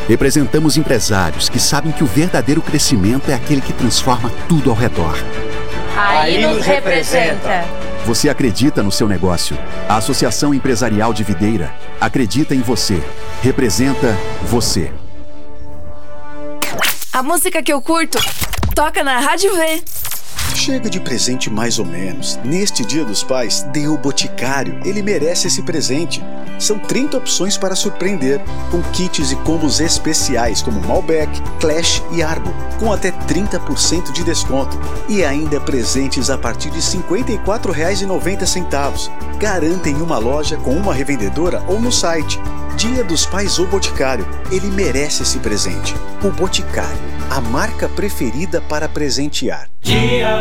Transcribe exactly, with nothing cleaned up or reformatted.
Representamos empresários que sabem que o verdadeiro crescimento é aquele que transforma tudo ao redor. Aí nos representa. Você acredita no seu negócio. A Associação Empresarial de Videira acredita em você. Representa você. A música que eu curto toca na Rádio V. Chega de presente mais ou menos. Neste Dia dos Pais, dê o Boticário. Ele merece esse presente. São trinta opções para surpreender, com kits e combos especiais como Malbec, Clash e Argo, com até trinta por cento de desconto. E ainda presentes a partir de cinquenta e quatro reais e noventa centavos. Garanta em uma loja com uma revendedora ou no site. Dia dos Pais O Boticário. Ele merece esse presente. O Boticário, a marca preferida para presentear. Dia